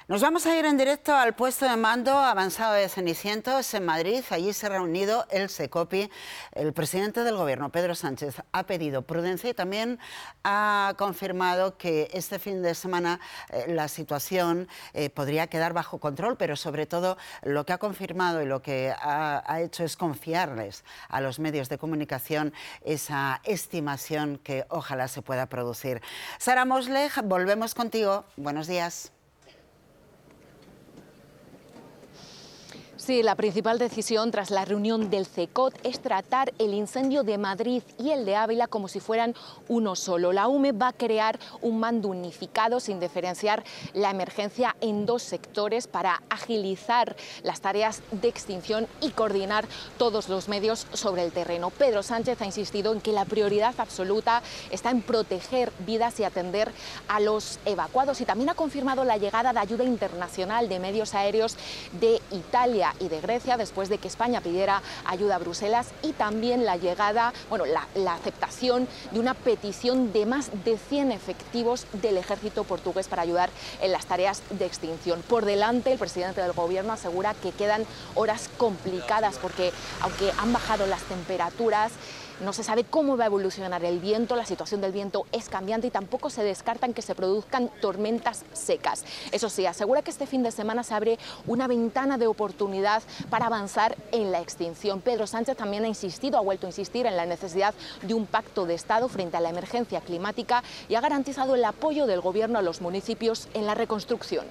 Nos vamos a ir en directo al puesto de mando avanzado de Cenicientos en Madrid. Allí se ha reunido el SECOPI. El presidente del Gobierno, Pedro Sánchez, ha pedido prudencia y también ha confirmado que este fin de semana la situación podría quedar bajo control, pero sobre todo lo que ha confirmado y lo que ha hecho es confiarles a los medios de comunicación esa estimación que ojalá se pueda producir. Sara Mosley, volvemos contigo. Buenos días. Sí, la principal decisión tras la reunión del CECOT es tratar el incendio de Madrid y el de Ávila como si fueran uno solo. La UME va a crear un mando unificado sin diferenciar la emergencia en dos sectores para agilizar las tareas de extinción y coordinar todos los medios sobre el terreno. Pedro Sánchez ha insistido en que la prioridad absoluta está en proteger vidas y atender a los evacuados, y también ha confirmado la llegada de ayuda internacional de medios aéreos de Italia y de Grecia después de que España pidiera ayuda a Bruselas, y también la llegada, la aceptación de una petición de más de 100 efectivos del ejército portugués para ayudar en las tareas de extinción. Por delante, el presidente del Gobierno asegura que quedan horas complicadas porque, aunque han bajado las temperaturas, no se sabe cómo va a evolucionar el viento, la situación del viento es cambiante y tampoco se descartan que se produzcan tormentas secas. Eso sí, asegura que este fin de semana se abre una ventana de oportunidad para avanzar en la extinción. Pedro Sánchez también ha vuelto a insistir en la necesidad de un pacto de Estado frente a la emergencia climática y ha garantizado el apoyo del Gobierno a los municipios en la reconstrucción.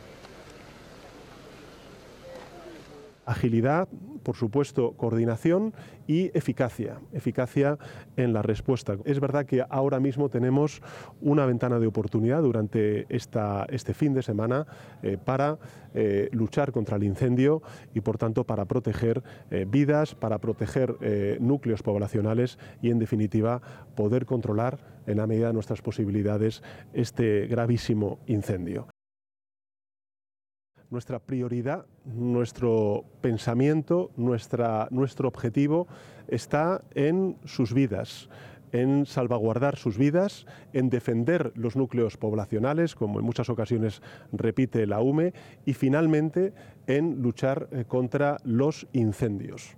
Agilidad, por supuesto, coordinación y eficacia en la respuesta. Es verdad que ahora mismo tenemos una ventana de oportunidad durante este fin de semana para luchar contra el incendio y, por tanto, para proteger vidas, para proteger núcleos poblacionales y, en definitiva, poder controlar en la medida de nuestras posibilidades este gravísimo incendio. Nuestra prioridad, nuestro pensamiento, nuestro objetivo está en sus vidas, en salvaguardar sus vidas, en defender los núcleos poblacionales, como en muchas ocasiones repite la UME, y finalmente en luchar contra los incendios.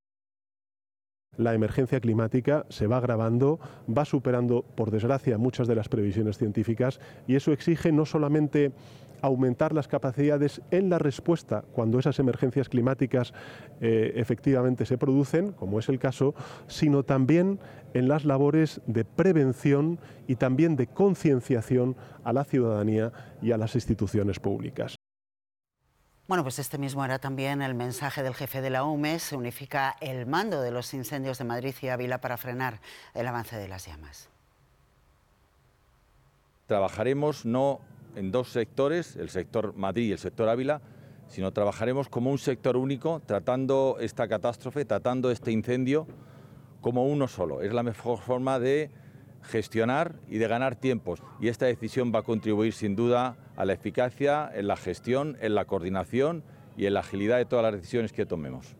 La emergencia climática se va agravando, va superando, por desgracia, muchas de las previsiones científicas, y eso exige no solamente aumentar las capacidades en la respuesta cuando esas emergencias climáticas efectivamente se producen, como es el caso, sino también en las labores de prevención y también de concienciación a la ciudadanía y a las instituciones públicas. Bueno, pues este mismo era también el mensaje del jefe de la UME. Se unifica el mando de los incendios de Madrid y Ávila para frenar el avance de las llamas. Trabajaremos no en dos sectores, el sector Madrid y el sector Ávila, sino trabajaremos como un sector único, tratando esta catástrofe, tratando este incendio como uno solo. Es la mejor forma de gestionar y de ganar tiempos, y esta decisión va a contribuir sin duda a la eficacia en la gestión, en la coordinación y en la agilidad de todas las decisiones que tomemos.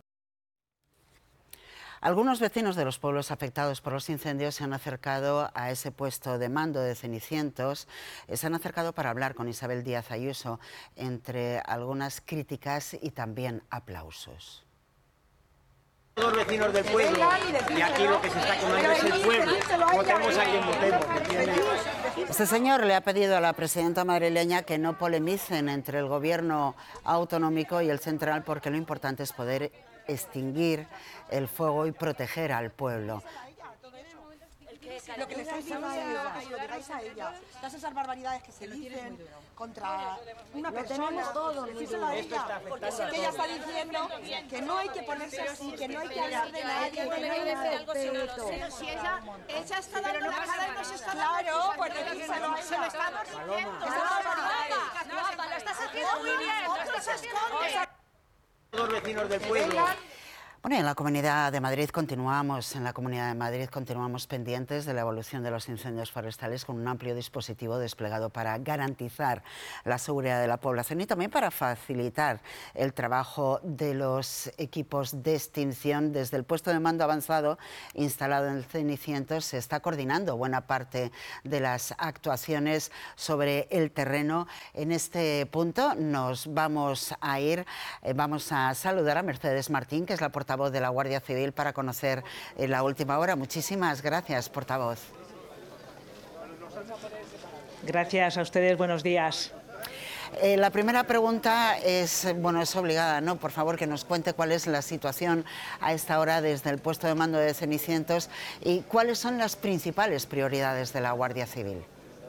Algunos vecinos de los pueblos afectados por los incendios se han acercado a ese puesto de mando de Cenicientos. Se han acercado para hablar con Isabel Díaz Ayuso, entre algunas críticas y también aplausos. Todos los vecinos del pueblo, y aquí lo que se está quemando es el pueblo. Votemos a quien votemos, ¿entiendes? Este señor le ha pedido a la presidenta madrileña que no polemicen entre el gobierno autonómico y el central, porque lo importante es poder extinguir el fuego y proteger al pueblo. Lo que le estáis diciendo a ella, todas esas barbaridades que se dicen contra una persona, decírselo a ella, porque ella está diciendo que no hay que ponerse así, que no hay que hablar de nadie, que no hay que decir algo sino pero si ella está dando la cara y no se está dando. Claro, pues decírselo a ella. Se lo estamos diciendo. Lo estás haciendo muy bien. Otros esconden. Todos los vecinos del pueblo. Bueno, en la Comunidad de Madrid continuamos pendientes de la evolución de los incendios forestales con un amplio dispositivo desplegado para garantizar la seguridad de la población y también para facilitar el trabajo de los equipos de extinción. Desde el puesto de mando avanzado instalado en el Cenicientos se está coordinando buena parte de las actuaciones sobre el terreno. En este punto nos vamos a ir, vamos a saludar a Mercedes Martín, que es la portavoz de la Guardia Civil, para conocer la última hora. Muchísimas gracias, portavoz. Gracias a ustedes, buenos días. La primera pregunta es obligada, ¿no? Por favor, que nos cuente cuál es la situación a esta hora desde el puesto de mando de Cenicientos y cuáles son las principales prioridades de la Guardia Civil.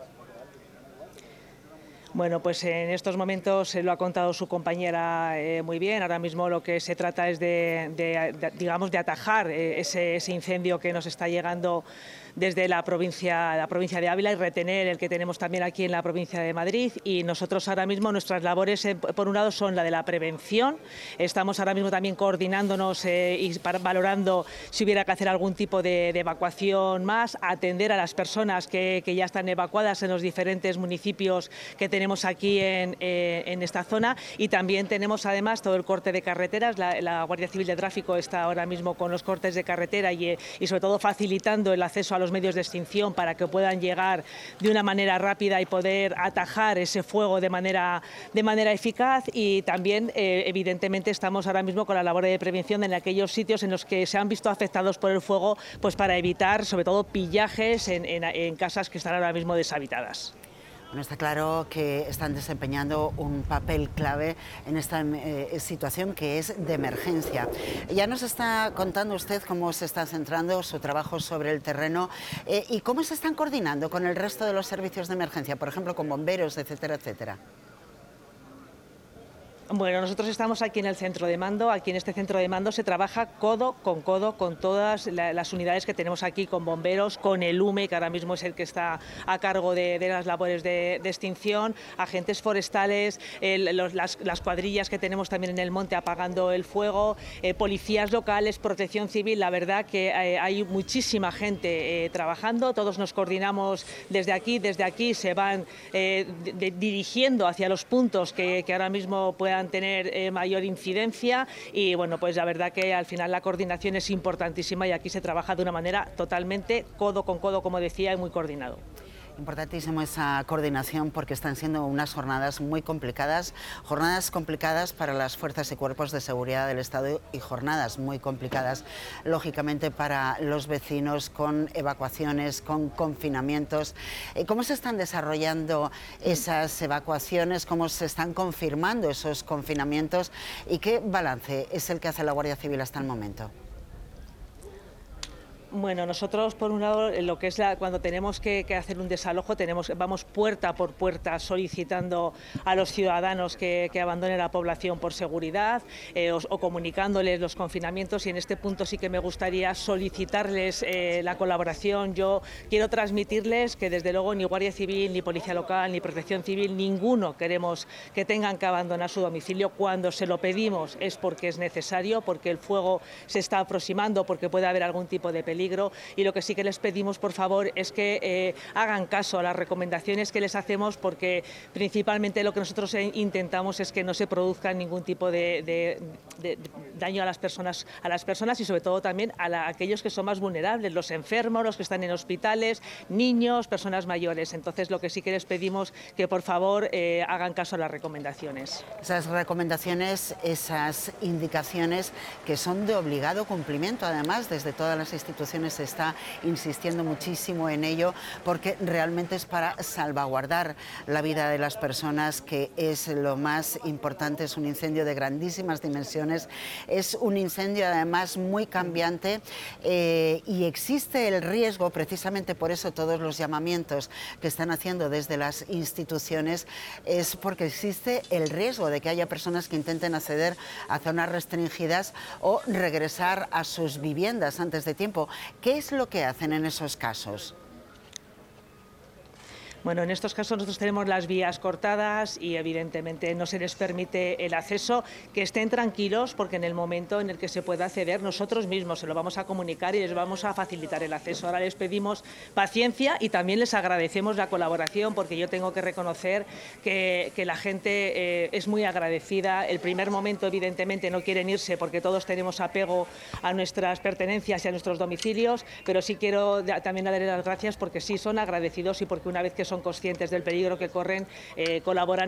Bueno, pues en estos momentos lo ha contado su compañera muy bien. Ahora mismo lo que se trata es de atajar ese incendio que nos está llegando desde la provincia de Ávila y retener el que tenemos también aquí en la provincia de Madrid. Y nosotros ahora mismo nuestras labores, por un lado, son la de la prevención. Estamos ahora mismo también coordinándonos y valorando si hubiera que hacer algún tipo de evacuación más, atender a las personas que ya están evacuadas en los diferentes municipios que tenemos aquí en esta zona, y también tenemos además todo el corte de carreteras. La Guardia Civil de Tráfico está ahora mismo con los cortes de carretera y sobre todo facilitando el acceso a los medios de extinción para que puedan llegar de una manera rápida y poder atajar ese fuego de manera eficaz. Y también evidentemente estamos ahora mismo con la labor de prevención en aquellos sitios en los que se han visto afectados por el fuego, pues para evitar sobre todo pillajes en casas que están ahora mismo deshabitadas. Bueno, está claro que están desempeñando un papel clave en esta situación que es de emergencia. Ya nos está contando usted cómo se está centrando su trabajo sobre el terreno y cómo se están coordinando con el resto de los servicios de emergencia, por ejemplo, con bomberos, etcétera, etcétera. Bueno, nosotros estamos aquí en el centro de mando. Aquí en este centro de mando se trabaja codo con todas las unidades que tenemos aquí, con bomberos, con el UME, que ahora mismo es el que está a cargo de las labores de extinción, agentes forestales, las cuadrillas que tenemos también en el monte apagando el fuego, policías locales, protección civil. La verdad que hay muchísima gente trabajando. Todos nos coordinamos desde aquí se van dirigiendo hacia los puntos que ahora mismo puedan tener mayor incidencia, y bueno, pues la verdad que al final la coordinación es importantísima y aquí se trabaja de una manera totalmente codo con codo, como decía, y muy coordinado. Importantísimo esa coordinación porque están siendo unas jornadas muy complicadas, jornadas complicadas para las fuerzas y cuerpos de seguridad del Estado y jornadas muy complicadas, lógicamente, para los vecinos, con evacuaciones, con confinamientos. ¿Cómo se están desarrollando esas evacuaciones? ¿Cómo se están confirmando esos confinamientos? ¿Y qué balance es el que hace la Guardia Civil hasta el momento? Bueno, nosotros por un lado lo que es cuando tenemos que hacer un desalojo vamos puerta por puerta solicitando a los ciudadanos que abandonen la población por seguridad o comunicándoles los confinamientos, y en este punto sí que me gustaría solicitarles la colaboración. Yo quiero transmitirles que desde luego ni Guardia Civil, ni Policía Local, ni Protección Civil, ninguno queremos que tengan que abandonar su domicilio. Cuando se lo pedimos es porque es necesario, porque el fuego se está aproximando, porque puede haber algún tipo de peligro. Y lo que sí que les pedimos, por favor, es que hagan caso a las recomendaciones que les hacemos, porque principalmente lo que nosotros intentamos es que no se produzca ningún tipo de daño a las personas y sobre todo también a aquellos que son más vulnerables, los enfermos, los que están en hospitales, niños, personas mayores. Entonces, lo que sí que les pedimos que por favor hagan caso a las recomendaciones. Esas recomendaciones, esas indicaciones que son de obligado cumplimiento, además, desde todas las instituciones se está insistiendo muchísimo en ello, porque realmente es para salvaguardar la vida de las personas, que es lo más importante. Es un incendio de grandísimas dimensiones, es un incendio además muy cambiante y existe el riesgo, precisamente por eso todos los llamamientos que están haciendo desde las instituciones es porque existe el riesgo de que haya personas que intenten acceder a zonas restringidas o regresar a sus viviendas antes de tiempo. ¿Qué es lo que hacen en esos casos? Bueno, en estos casos nosotros tenemos las vías cortadas y evidentemente no se les permite el acceso. Que estén tranquilos porque en el momento en el que se pueda acceder nosotros mismos se lo vamos a comunicar y les vamos a facilitar el acceso. Ahora les pedimos paciencia y también les agradecemos la colaboración porque yo tengo que reconocer que la gente es muy agradecida. El primer momento evidentemente no quieren irse porque todos tenemos apego a nuestras pertenencias y a nuestros domicilios, pero sí quiero también darles las gracias porque sí son agradecidos y porque una vez que son conscientes del peligro que corren, colaboran